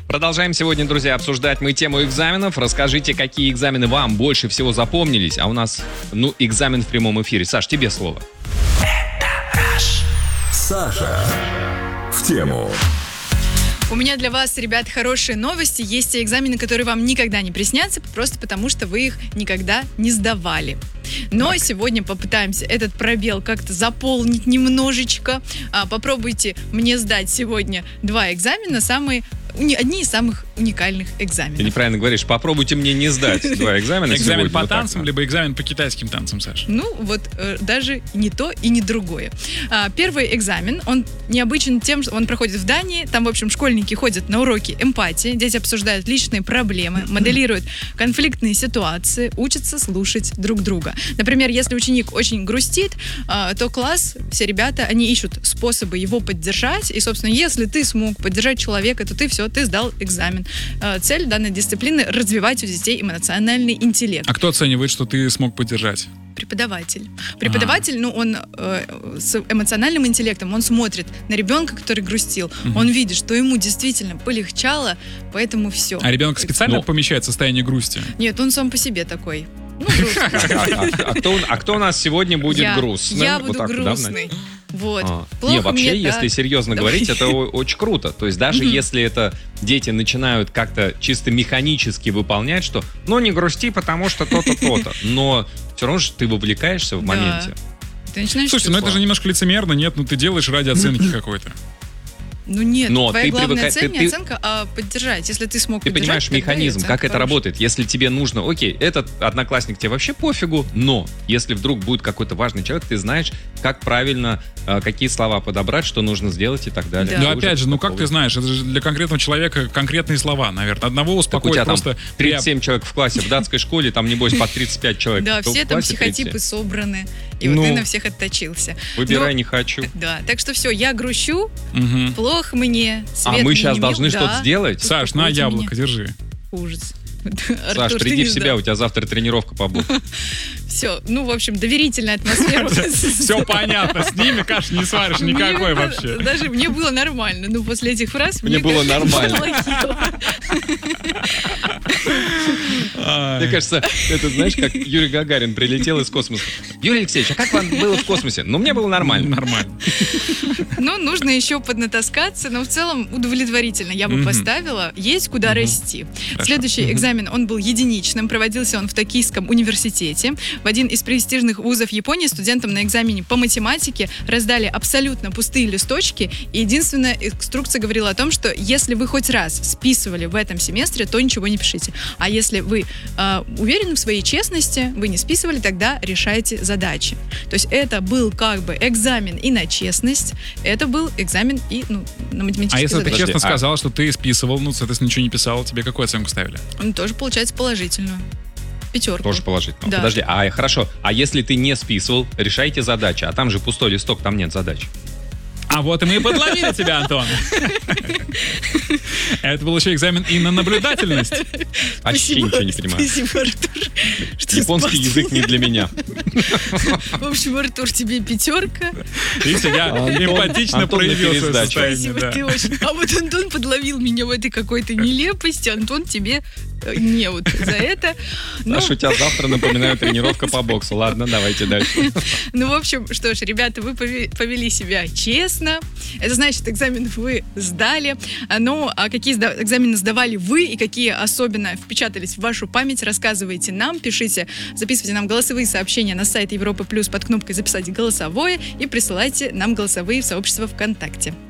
Продолжаем сегодня, друзья, обсуждать мы тему экзаменов. Расскажите, какие экзамены вам больше всего запомнились. А у нас, экзамен в прямом эфире. Саш, тебе слово. Саша в тему. У меня для вас, ребят, хорошие новости. Есть те экзамены, которые вам никогда не приснятся, просто потому что вы их никогда не сдавали. Но сегодня попытаемся этот пробел как-то заполнить немножечко. Попробуйте мне сдать сегодня 2 экзамена, одни из самых уникальных экзаменов. Ты неправильно говоришь. Попробуйте мне не сдать 2 экзамена. Экзамен по танцам, либо экзамен по китайским танцам, Саш? Даже не то и не другое. Первый экзамен, он необычен тем, что он проходит в Дании. Там, в общем, школьники ходят на уроки эмпатии. Дети обсуждают личные проблемы, моделируют конфликтные ситуации, учатся слушать друг друга. Например, если ученик очень грустит, то класс, все ребята, они ищут способы его поддержать. И, собственно, если ты смог поддержать человека, то ты сдал экзамен. Цель данной дисциплины — развивать у детей эмоциональный интеллект. А кто оценивает, что ты смог поддержать? Преподаватель. Преподаватель, он с эмоциональным интеллектом, он смотрит на ребенка, который грустил. Он видит, что ему действительно полегчало, поэтому все. А ребенок специально помещает состояние грусти? Нет, он сам по себе такой. А кто у нас сегодня будет грустным? Я буду грустный. Если серьезно говорить, это очень круто. То есть даже если это дети начинают как-то чисто механически выполнять, что не грусти, потому что то-то, то-то. Но все равно же ты вовлекаешься в моменте. Слушайте, это же немножко лицемерно, нет? Ты делаешь ради оценки какой-то. Нет, твоя главная цель не оценка, а поддержать. Если ты смог поддержать, понимаешь механизм, как это работает. Если тебе нужно, этот одноклассник тебе вообще пофигу, но если вдруг будет какой-то важный человек, ты знаешь, как правильно, какие слова подобрать, что нужно сделать и так далее. Но опять же, как ты знаешь, это же для конкретного человека конкретные слова, наверное. Одного успокоить просто... Там 37 человек в классе, в датской школе, там, небось, по 35 человек. Да, все там психотипы собраны, и ты на всех отточился. Выбирай, не хочу. Да, так что все, я грущу, плохо мне, свет мы сейчас должны что-то сделать? Саш, на яблоко, держи. Ужас. Саш, приди в себя, у тебя завтра тренировка по боксу. Все, в общем, доверительная атмосфера. Все понятно, с ними каши не сваришь никакой вообще. Даже мне было нормально, но после этих фраз мне было нормально. Мне кажется, это, знаешь, как Юрий Гагарин прилетел из космоса. Юрий Алексеевич, а как вам было в космосе? Мне было нормально. Нормально. Нужно еще поднатаскаться, но в целом удовлетворительно я бы поставила. Есть куда расти. Следующий экзамен, он был единичным, проводился он в Токийском университете. В один из престижных вузов Японии студентам на экзамене по математике раздали абсолютно пустые листочки, и единственная инструкция говорила о том, что если вы хоть раз списывали в этом семестре, то ничего не пишите. А если вы уверены в своей честности, вы не списывали, тогда решайте задачи. То есть это был как бы экзамен и на честность, это был экзамен и на математические задачи. А если ты честно сказала, что ты списывал, соответственно, ничего не писал, тебе какую оценку ставили? Тоже получается положительную. 5. Тоже положительно. Да. Подожди, хорошо. А если ты не списывал, решайте задачи. А там же пустой листок, там нет задач. А вот и мы подловили тебя, Антон. Это был еще экзамен и на наблюдательность. Вообще ничего не понимаю. Спасибо, Артур. Японский язык не для меня. В общем, Артур, тебе 5. Видите, я эмпатично проявил свое состояние. Спасибо, ты очень. А вот Антон подловил меня в этой какой-то нелепости. Антон, тебе не за это. Саша, у тебя завтра, напоминаю, тренировка по боксу. Ладно, давайте дальше. В общем, что ж, ребята, вы повели себя честно. Это значит, экзамен вы сдали. А какие экзамены сдавали вы и какие особенно впечатались в вашу память, рассказывайте нам, пишите, записывайте нам голосовые сообщения на сайт Европы Плюс под кнопкой «Записать голосовое» и присылайте нам голосовые в сообщество ВКонтакте.